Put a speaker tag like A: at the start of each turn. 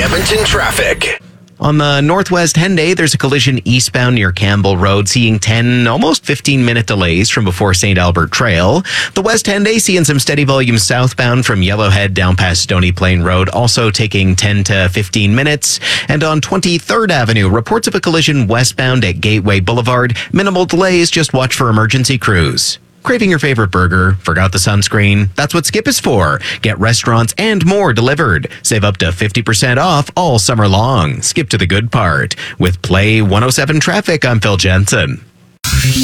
A: Edmonton traffic.
B: On the Northwest Henday, there's a collision eastbound near Campbell Road, seeing 10, almost 15-minute delays from before St. Albert Trail. The West Henday seeing some steady volume southbound from Yellowhead down past Stony Plain Road, also taking 10 to 15 minutes. And on 23rd Avenue, reports of a collision westbound at Gateway Boulevard. Minimal delays, just watch for emergency crews. Craving your favorite burger? Forgot the sunscreen? That's what Skip is for. Get restaurants and more delivered. Save up to 50% off all summer long. Skip to the good part. With Play 107 Traffic, I'm Phil Jensen.